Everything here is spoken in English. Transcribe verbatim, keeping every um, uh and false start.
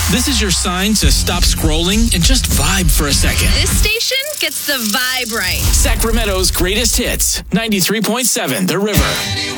This is your sign to stop scrolling and just vibe for a second. This station gets the vibe right. Sacramento's greatest hits, ninety-three point seven The River.